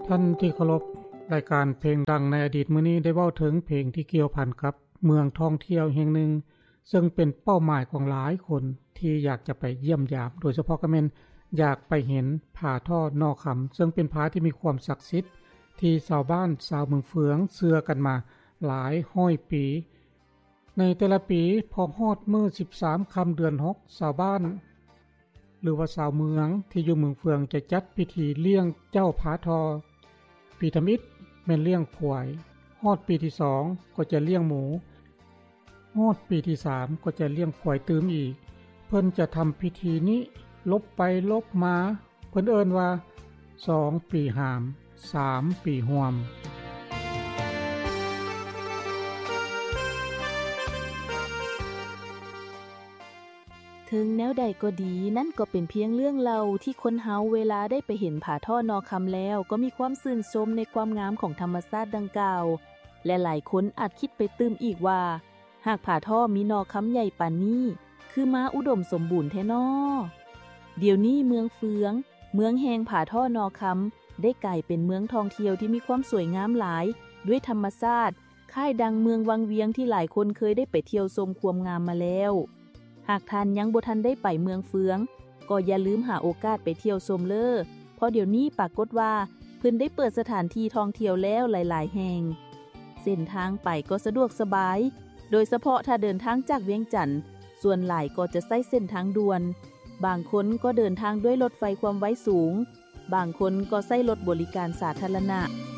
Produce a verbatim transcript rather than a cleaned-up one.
ท่านที่เคารพรายการเพลงดังในอดีตมื้อนี้ได้เว้าถึงเพลงที่เกี่ยวพันกับเมืองท่องเที่ยวแห่งหนึ่งซึ่งเป็นเป้าหมายของหลายคนที่อยากจะไปเยี่ยมยามโดยเฉพาะก็แม่นอยากไปเห็นผาท่อนอคําซึ่งเป็นผาที่มีความศักดิ์สิทธิ์ที่ชาวบ้านชาวเมืองเฟืองเชื่อกันมาหลายร้อยปีในแต่ละปีพอฮอดมื้อสิบสามค่ำเดือนหกชาวบ้านหรือว่าชาวเมืองที่อยู่เมืองเฟืองจะจัดพิธีเลี้ยงเจ้าผาทอปีธมิตรแม่นเลี้ยงควายฮอดปีที่สองก็จะเลี้ยงหมูฮอดปีที่สามก็จะเลี้ยงควายตืมอีกเพิ่นจะทำพิธีนี้ลบไปลบมาเพิ่นเอิ้นว่าสองปีหามสามปีห่วมถึงแนวใดก็ดีนั่นก็เป็นเพียงเรื่องเล่าที่คนเฮาเวลาได้ไปเห็นผาท่อนอคําแล้วก็มีความชื่นชมในความงามของธรรมชาติดังกล่าวและหลายคนอาจคิดไปตื้มอีกว่าหากผาท่อมีนอคําใหญ่ปานนี้คือมาอุดมสมบูรณ์แท้น้อเดี๋ยวนี้เมืองเฟืองเมืองแห่งผาท่อนอคําได้กลายเป็นเมืองท่องเที่ยวที่มีความสวยงามหลายด้วยธรรมชาติค่ายดังเมืองวังเวียงที่หลายคนเคยได้ไปเที่ยวชมความงามมาแล้วหากท่านยังบ่ทันได้ไปเมืองเฟืองก็อย่าลืมหาโอกาสไปเที่ยวชมเลยเพราะเดี๋ยวนี้ปรากฏว่าเพิ่นได้เปิดสถานที่ท่องเที่ยวแล้วหลายๆแห่งเส้นทางไปก็สะดวกสบายโดยเฉพาะถ้าเดินทางจากเวียงจันทน์ส่วนหลายก็จะใช้เส้นทางด่วนบางคนก็เดินทางด้วยรถไฟความไวสูงบางคนก็ใช้รถบริการสาธารณะ